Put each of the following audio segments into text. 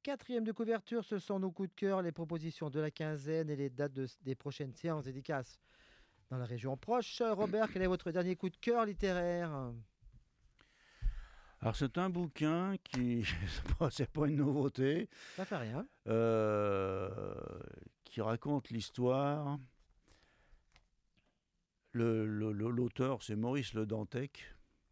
quatrième de couverture, ce sont nos coups de cœur, les propositions de la quinzaine et les dates des prochaines séances dédicaces dans la région proche. Robert, quel est votre dernier coup de cœur littéraire? Alors c'est un bouquin qui, c'est pas une nouveauté, Ça fait rien. qui raconte l'histoire. L'auteur, c'est Maurice Le Dantec.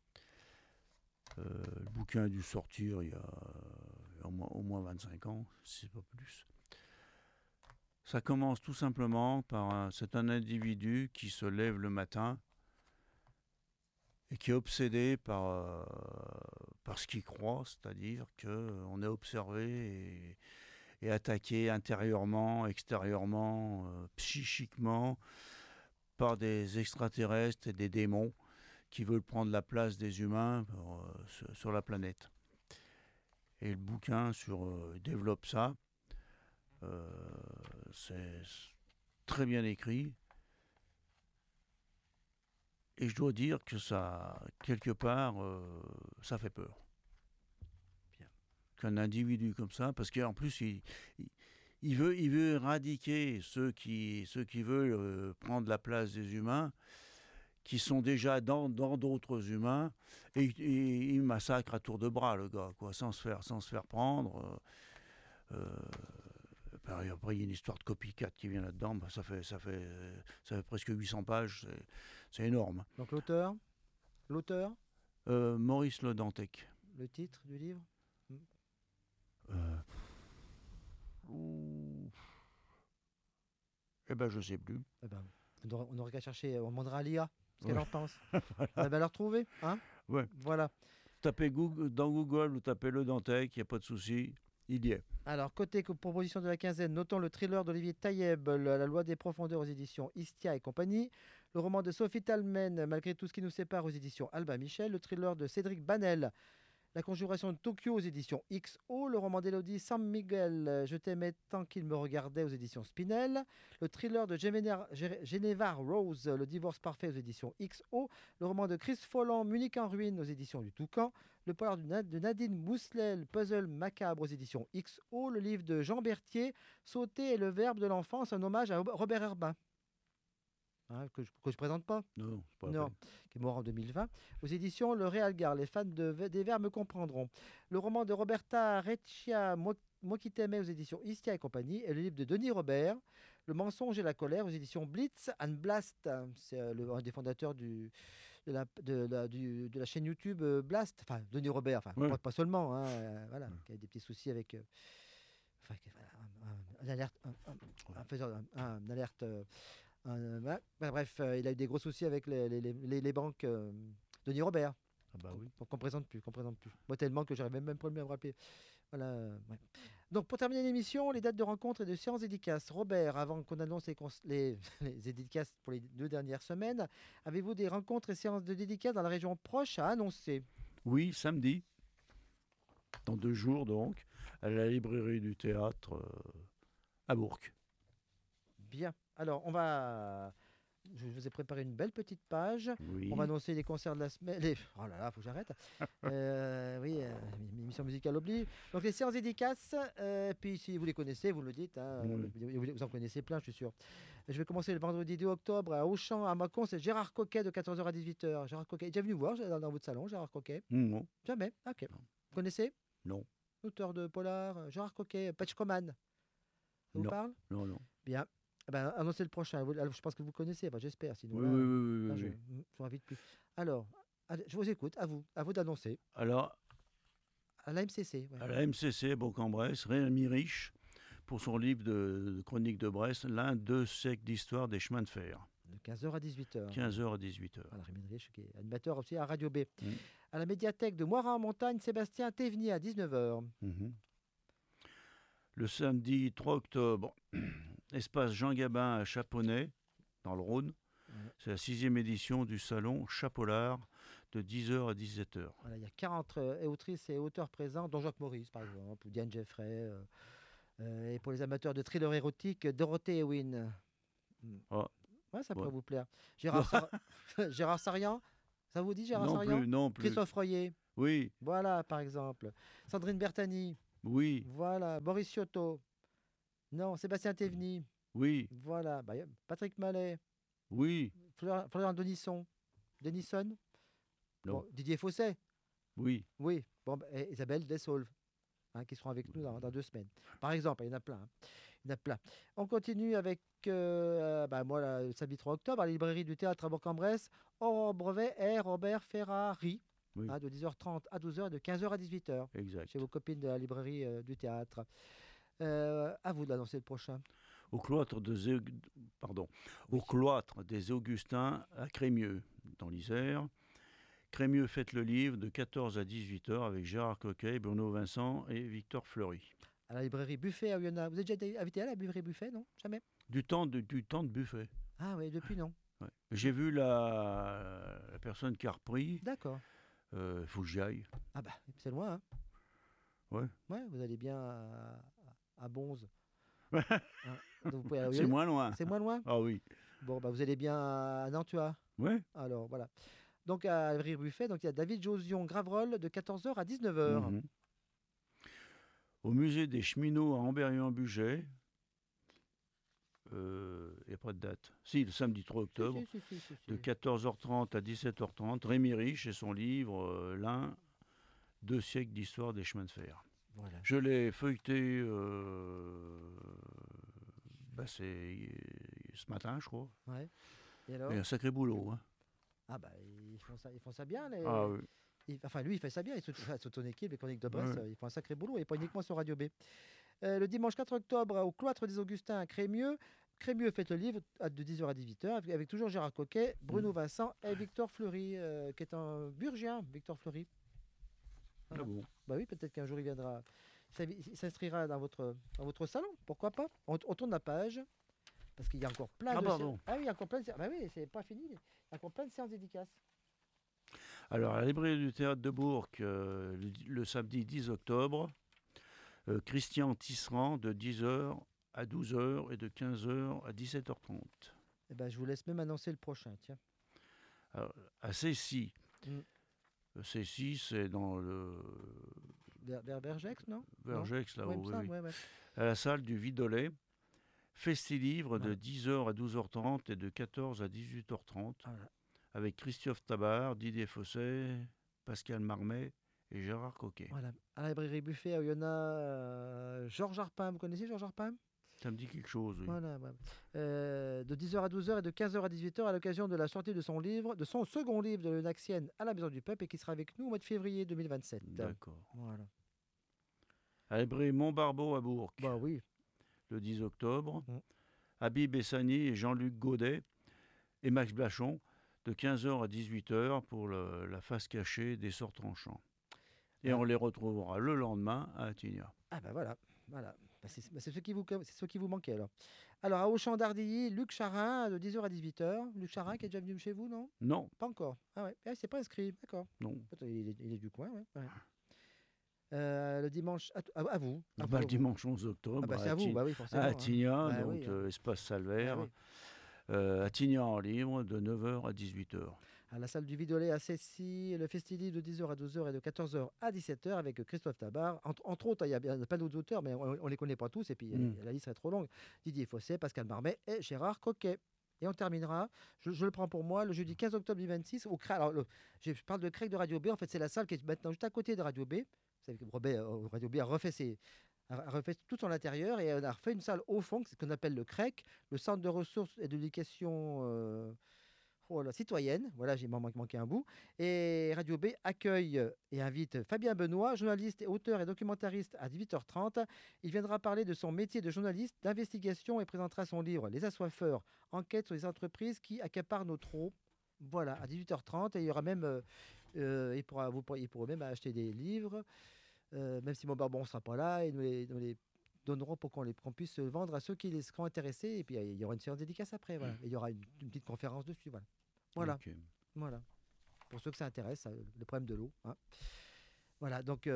Le bouquin a dû sortir il y a au moins 25 ans, si c'est pas plus. Ça commence tout simplement c'est un individu qui se lève le matin et qui est obsédé par ce qu'il croit, c'est-à-dire qu'on est observé et attaqué intérieurement, extérieurement, psychiquement par des extraterrestres et des démons qui veulent prendre la place des humains sur la planète. Et le bouquin développe ça. C'est très bien écrit. Et je dois dire que ça, quelque part, ça fait peur. Bien. Qu'un individu comme ça, parce qu'en plus, il veut éradiquer ceux qui veulent prendre la place des humains, qui sont déjà dans d'autres humains, et il massacre à tour de bras, le gars, quoi, sans se faire prendre. Après, il y a une histoire de copycat qui vient là-dedans. Ça fait presque 800 pages. C'est énorme. Donc l'auteur, Maurice Le Dantec. le titre du livre? Je sais plus. Eh ben, on aurait qu'à chercher, on demandera à l'IA ce qu'elle en pense. Voilà. Elle va la retrouver, hein? Ouais. Voilà. Tapez dans Google, vous tapez Le Dantec, il n'y a pas de souci, il y est. Alors, côté proposition de la quinzaine, notons le thriller d'Olivier Taïeb, La loi des profondeurs aux éditions Istia et compagnie, le roman de Sophie Talmen, Malgré tout ce qui nous sépare aux éditions Albin Michel, le thriller de Cédric Banel, La conjuration de Tokyo aux éditions XO, le roman d'Élodie San Miguel, Je t'aimais tant qu'il me regardait aux éditions Spinel, le thriller de Geneva Rose, Le divorce parfait aux éditions XO, le roman de Chris Folland, Munich en ruine aux éditions du Toucan, le polar de Nadine Mousselet, Puzzle macabre aux éditions XO, le livre de Jean Berthier, Sauter et le verbe de l'enfance, un hommage à Robert Herbin. Hein, que je ne présente pas. Non, c'est pas Non, qui est mort en 2020. Aux éditions Le Réalgar, les fans des vers me comprendront. Le roman de Roberta Reccia, Moi qui t'aimais aux éditions Istia et compagnie, et le livre de Denis Robert, Le mensonge et la colère aux éditions Blitz and Blast. C'est un des fondateurs de la chaîne YouTube Blast. Enfin, Denis Robert, Ouais. pas seulement, hein, voilà, qui a des petits soucis avec... un alerte... Un alerte... bref, il a eu des gros soucis avec les banques. Denis Robert. Ah bah oui. Qu'on présente plus. Moi, tellement que j'arrive même pas à me rappeler. Voilà. Ouais. Donc, pour terminer l'émission, les dates de rencontres et de séances dédicaces. Robert, avant qu'on annonce les dédicaces pour les 2 dernières semaines, avez-vous des rencontres et séances de dédicaces dans la région proche à annoncer? Oui, samedi, dans 2 jours donc, à la librairie du théâtre à Bourg. Bien. Alors, je vous ai préparé une belle petite page. Oui. On va annoncer les concerts de la semaine. Oh là là, faut que j'arrête. Oui, émission musicale oblige. Donc, les séances dédicaces. Puis, si vous les connaissez, vous le dites. Hein, vous en connaissez plein, je suis sûr. Je vais commencer le vendredi 2 octobre à Auchan, à Mâcon. C'est Gérard Coquet de 14h à 18h. Gérard Coquet. Déjà venu voir dans votre salon, Gérard Coquet? Non. Jamais. Ok. Vous connaissez? Non. Auteur de polar, Gérard Coquet, Patchcoman. Ça vous parle? Non. Bien. Annoncez le prochain. Je pense que vous connaissez, j'espère. Sinon, Oui. je vous invite plus. Alors, je vous écoute. À vous d'annoncer. Alors, à la MCC. Ouais. À la MCC, Bourg-en-Bresse, Rémi Riche, pour son livre de chronique de Brest, l'un 2 siècles d'histoire des chemins de fer. De 15h à 18h. 15h à 18h. Voilà, Rémi Riche, qui est animateur aussi à Radio B. À la médiathèque de Moirin-en-Montagne, Sébastien Thévenier à 19h. Le samedi 3 octobre, espace Jean Gabin à Chaponnet, dans le Rhône. C'est la 6e édition du salon Chapolard de 10h à 17h. Voilà, il y a 40 autrices et auteurs présents, dont Jacques Maurice, par exemple, ou Diane Jeffrey. Et pour les amateurs de thriller érotique, Dorothée Ewin. Ouais, ça pourrait vous plaire. Gérard Sarian, ça vous dit Gérard Sarian? Non plus. Christophe Royer. Oui. Voilà, par exemple. Sandrine Bertani. Oui, Voilà. Boris Cioto. Non. Sébastien Théveny. oui, Voilà. Bah, Patrick Mallet. oui, Florian Denisson. Denison. non, Bon, Didier Fosset. oui. Oui. Bon, bah, et Isabelle Dessolves, hein, qui seront avec nous dans 2 semaines. Par exemple, il y en a plein, hein. Il y en a plein. On continue avec moi, le samedi 3 octobre, à la librairie du théâtre à Bourg-en-Bresse, Aurore Brevet et Robert Ferrari, Oui, hein, de 10h30 à 12h et de 15h à 18h, chez exact. vos copines de la librairie du théâtre. À vous de l'annoncer le prochain. Au cloître, pardon, au Oui. cloître des Augustins à Crémieux, dans l'Isère. Crémieux fête le livre de 14 à 18h avec Gérard Coquet, Bruno Vincent et Victor Fleury. À la librairie Buffet à Oyonnax. Vous êtes déjà été invité à la librairie Buffet, non? Jamais? Du temps de buffet. Ah oui, depuis non. Ouais. J'ai vu la personne qui a repris. D'accord. Il faut que j'y aille. Ah bah, c'est loin, hein. Ouais. Ouais, vous allez bien à Bonze. Hein. Donc vous pouvez aller à C'est Oyonnax. moins loin. C'est moins loin? Ah oui. Bon, bah, vous allez bien à Nantua. Ouais. Alors, voilà. Donc, à la librairie Buffet, donc, il y a David Josion Graverolle de 14h à 19h. Mhm. Au musée des cheminots à Amberieu-en-Bugey. Il n'y a pas de date. Si, le samedi 3 octobre, Si. de 14h30 à 17h30, Rémi Riche et son livre L'un, 2 siècles d'histoire des chemins de fer. Voilà. Je l'ai feuilleté c'est ce matin, je crois. Ouais. Et alors? Et un sacré boulot. Hein. Ah, bah, ils font ça bien. Ah oui. Enfin, lui, il fait ça bien. C'est son équipe, les Chroniques de Brest. Ouais. Ils font un sacré boulot. Et pas uniquement sur Radio B. Le dimanche 4 octobre, au cloître des Augustins à Crémieux. Crémieux fête le livre de 10h à 18h avec toujours Gérard Coquet, Bruno Vincent et Victor Fleury, qui est un Burgien, Victor Fleury. Voilà. Ah bon. Bah oui, peut-être qu'un jour il viendra. Il s'inscrira dans votre salon, pourquoi pas. On tourne la page, parce qu'il y a encore plein Ah de pardon. séances. Ah oui, il y a encore plein de séances. Bah oui, c'est pas fini. Il y a encore plein de séances dédicaces. Alors, à la librairie du théâtre de Bourg, le samedi 10 octobre, Christian Tisserand de 10h à 12h et de 15h à 17h30. Eh ben, je vous laisse même annoncer le prochain, tiens. Alors, à Cessy. Mm. Cessy, c'est dans le Vers Vergex, non? Vergex, là-haut, Ouais, il me semble, oui. ouais. À la salle du Vidolet. Festilivre de Voilà. 10h à 12h30 et de 14 à 18h30. Voilà. Avec Christophe Tabar, Didier Fosset, Pascal Marmet et Gérard Coquet. Voilà. À la librairie Buffet, il y en a Georges Arpin. Vous connaissez Georges Arpin? Ça me dit quelque chose, oui. Voilà. De 10h à 12h et de 15h à 18h à l'occasion de la sortie de son second livre de l'Eunaxienne à la Maison du Peuple et qui sera avec nous au mois de février 2027. D'accord. Voilà. À la librairie Montbarbeau à Bourg, Bah oui. le 10 octobre. Mm. Habib Essani et Jean-Luc Godet et Max Blachon, de 15h à 18h pour la face cachée des sorts tranchants. Et on les retrouvera le lendemain à Attigna. Ah bah voilà. Bah, c'est ce qui vous manquait alors. Alors à Auchan d'Ardilly, Luc Charin de 10h à 18h. Luc Charin qui est déjà venu chez vous, non? Non, Pas encore. Ah ouais, c'est pas inscrit, d'accord. non. Il est du coin, ouais. Le dimanche, à vous. Ah bah, le dimanche 11 octobre, Ah bah c'est à vous, bah oui, forcément. à Attigna, Bah donc oui, hein. espace Salvaire. Ah oui. Attigna en libre de 9h à 18h. À la salle du Vidolet à Cessy, le festival de 10h à 12h et de 14h à 17h avec Christophe Tabar. Entre autres, il y a plein d'autres auteurs, mais on les connaît pas tous, et puis la liste est trop longue. Didier Fosset, Pascal Marmet et Gérard Coquet. Et on terminera, je le prends pour moi, le jeudi 15 octobre 2026, au CRA. Alors, je parle de CREC de Radio B, en fait, c'est la salle qui est maintenant juste à côté de Radio B. Vous savez que Radio B a refait tout son intérieur et on a refait une salle au fond, c'est ce qu'on appelle le CREC, le Centre de ressources et d'éducation citoyenne. Voilà, j'ai manqué un bout. Et Radio B accueille et invite Fabien Benoît, journaliste, auteur et documentariste à 18h30. Il viendra parler de son métier de journaliste d'investigation et présentera son livre Les Assoiffeurs, enquête sur les entreprises qui accaparent nos trous. Voilà, à 18h30. Et il y aura même, il pourra même acheter des livres, même si Montbarbon ne sera pas là, et nous les donneront pour qu'on puisse le vendre à ceux qui les seront intéressés. Et puis il y aura une séance dédicace après. Voilà. Et il y aura une petite conférence dessus. Voilà. Okay. Voilà. Pour ceux que ça intéresse, le problème de l'eau. Hein. Voilà. Donc,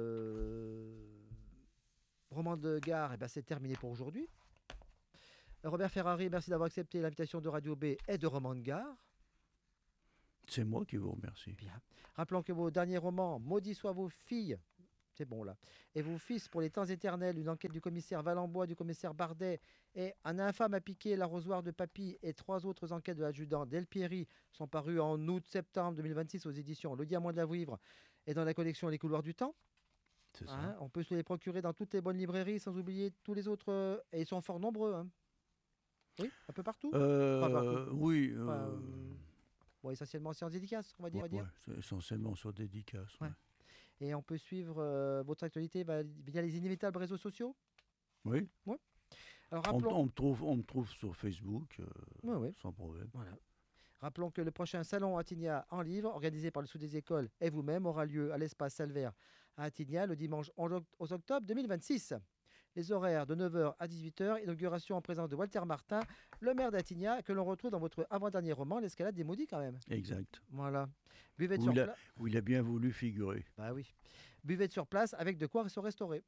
Roman de Gare, c'est terminé pour aujourd'hui. Robert Ferrari, merci d'avoir accepté l'invitation de Radio B et de Roman de Gare. C'est moi qui vous remercie. Bien. Rappelons que vos derniers romans, Maudits soient vos filles, C'est bon là. Et vos fils, pour les temps éternels, une enquête du commissaire Valenbois, du commissaire Bardet et un infâme à piquer l'arrosoir de Papy et 3 autres enquêtes de l'adjudant Delpieri sont parues en août-septembre 2026 aux éditions Le Diamant de la Vouivre et dans la collection Les Couloirs du Temps. C'est ça. Hein, on peut se les procurer dans toutes les bonnes librairies, sans oublier tous les autres. Et ils sont fort nombreux. Hein. Oui, un peu partout. Enfin, partout. Oui. Enfin, bon, essentiellement sciences dédicaces, on va dire. Ouais, c'est essentiellement sur dédicace. Ouais. Et on peut suivre votre actualité via les inévitables réseaux sociaux. Oui. Ouais. Alors, rappelons... on me trouve sur Facebook, sans problème. Voilà. Rappelons que le prochain salon Attigna en livre, organisé par le Sous des Écoles et vous-même, aura lieu à l'espace Salvaire à Attigna le dimanche 11 octobre 2026. Les horaires de 9h à 18h, inauguration en présence de Walter Martin, le maire d'Attigna, que l'on retrouve dans votre avant-dernier roman, L'Escalade des Maudits quand même. Exact. Voilà. Buvette sur place. Où il a bien voulu figurer. Bah oui. Buvette sur place avec de quoi se restaurer.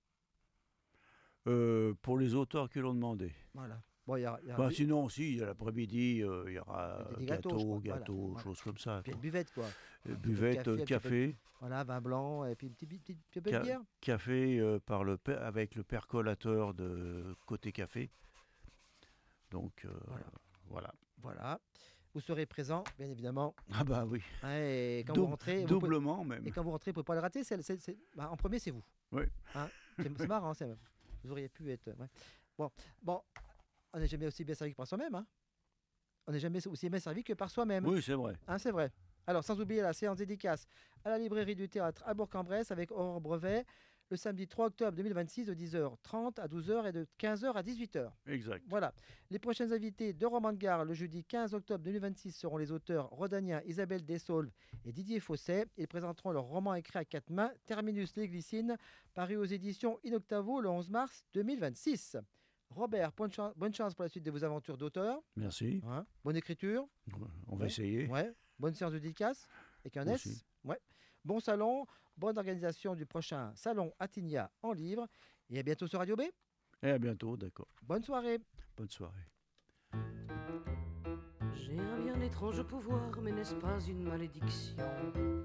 Pour les auteurs qui l'ont demandé. Voilà. Bon, sinon aussi, l'après-midi, il y aura gâteaux, voilà. choses comme ça. Puis une buvette, quoi. Buvette, café. Voilà, vin blanc, et puis une petite peu de bière. Café avec le percolateur de côté café. Donc, Voilà. Vous serez présent, bien évidemment. Ah bah oui. Et quand vous rentrez... Doublement même. Et quand vous rentrez, vous ne pouvez pas le rater. En premier, c'est vous. Oui. Hein, c'est marrant, vous auriez pu être... Ouais. Bon, on n'est jamais aussi bien servi que par soi-même. Hein. On n'est jamais aussi bien servi que par soi-même. Oui, c'est vrai. Hein, c'est vrai. Alors, sans oublier la séance dédicace à la librairie du théâtre à Bourg-en-Bresse avec Aurore Brevet, le samedi 3 octobre 2026 de 10h30 à 12h et de 15h à 18h. Exact. Voilà. Les prochains invités de Roman de Gare le jeudi 15 octobre 2026 seront les auteurs Rodania, Isabelle Dessaulves et Didier Fosset. Ils présenteront leur roman écrit à 4 mains, Terminus les Glycines, paru aux éditions In Octavo le 11 mars 2026. Robert, bonne chance pour la suite de vos aventures d'auteur. Merci. Hein, bonne écriture. On va essayer. Ouais. Bonne séance de dédicace avec un Aussi. S. Ouais. Bon salon, bonne organisation du prochain salon Attigna en livre. Et à bientôt sur Radio B. Et à bientôt, d'accord. Bonne soirée. Bonne soirée. J'ai un bien étrange pouvoir, mais n'est-ce pas une malédiction?